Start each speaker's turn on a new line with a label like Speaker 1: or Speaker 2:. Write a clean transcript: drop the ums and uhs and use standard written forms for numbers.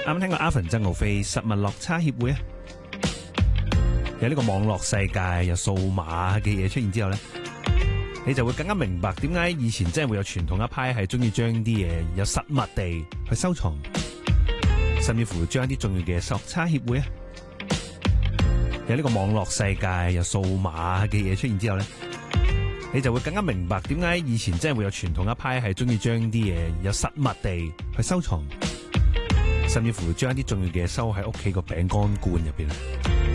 Speaker 1: 啱啱聽過阿芬曾浩飛實物落差協會啊，有呢個網絡世界有數碼嘅嘢出現之後呢，你就會更加明白點解以前真係會有傳統一派係中意將啲嘢有實物地去收藏，甚至乎將一啲重要嘅落差協會啊，有呢個網絡世界有數碼嘅嘢出現之後呢，你就會更加明白點解以前真係會有傳統一派係中意將啲嘢有實物地去收藏，甚至乎將一啲重要嘅嘢收喺屋企個餅乾罐入邊。